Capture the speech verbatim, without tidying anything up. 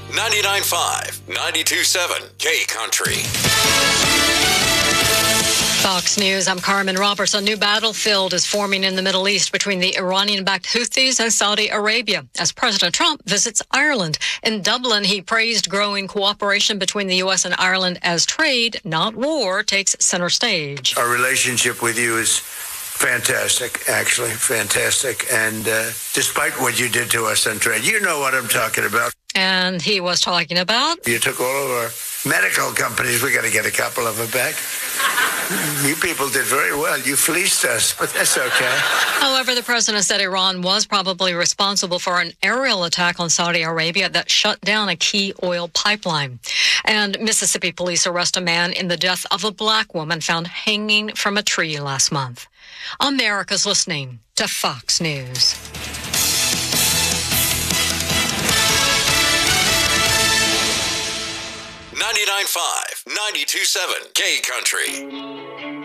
ninety-nine point five, ninety-two point seven K Country. Fox News, I'm Carmen Roberts. A new battlefield is forming in the Middle East between the Iranian-backed Houthis and Saudi Arabia as President Trump visits Ireland. In Dublin, he praised growing cooperation between the U S and Ireland as trade, not war, takes center stage. Our relationship with you is fantastic, actually, fantastic. And uh, despite what you did to us on trade, you know what I'm talking about. And he was talking about? You took all of our medical companies. We got to get a couple of them back. You people did very well. You fleeced us, but that's okay. However, the president said Iran was probably responsible for an aerial attack on Saudi Arabia that shut down a key oil pipeline. And Mississippi police arrest a man in the death of a black woman found hanging from a tree last month. America's listening to Fox News. ninety-nine point five, ninety-two point seven K Country.